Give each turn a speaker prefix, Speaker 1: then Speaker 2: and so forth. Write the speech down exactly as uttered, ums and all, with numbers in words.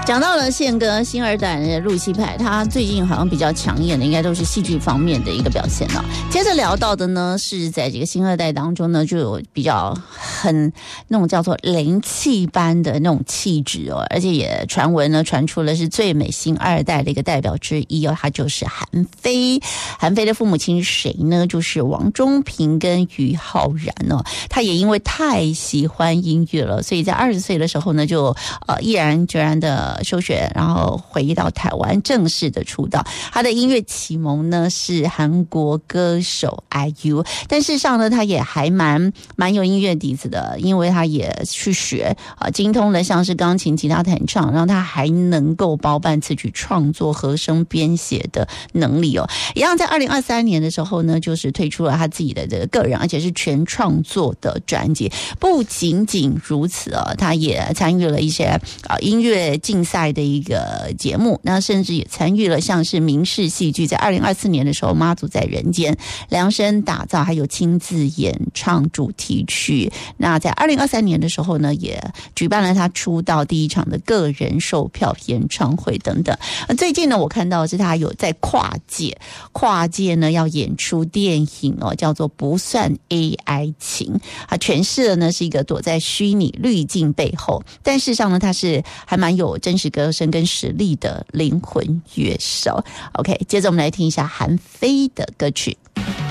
Speaker 1: 讲到了宪哥新二代的陆西派，他最近好像比较抢眼的应该都是戏剧方面的一个表现了。接着聊到的呢，是在这个新二代当中呢，就有比较很那种叫做灵气般的那种气质哦，而且也传闻呢传出了是最美新二代的一个代表之一哦，他就是韩非。韩非的父母亲是谁呢？就是王中平跟于浩然哦。他也因为太喜欢音乐了，所以在二十岁的时候呢，就呃毅然决然的休学，然后回到台湾正式的出道。他的音乐启蒙呢是韩国歌手 I U， 但事实上呢，他也还蛮蛮有音乐底子的，因为他也去学啊、呃，精通了像是钢琴、吉他弹唱，然后他还能够包办词曲创作、和声编写的能力哦。一样在二零二三年的时候呢，就是推出了他自己的这个个人，而且是全创作的专辑。不仅仅如此哦，他也参与了一些啊、呃、音乐竞赛的一个节目，那甚至也参与了像是民视戏剧，在二零二四年的时候，《妈祖在人间》量身打造，还有亲自演唱主题曲。那在二零二三年的时候呢，也举办了他出道第一场的个人售票演唱会等等。最近呢，我看到是他有在跨界，跨界呢要演出电影哦，叫做《不算 A I 情》，他诠释的呢是一个躲在虚拟滤镜背后，但事实上呢，他是还蛮有真实歌声跟实力的灵魂乐手。OK， 接着我们来听一下韩非的歌曲。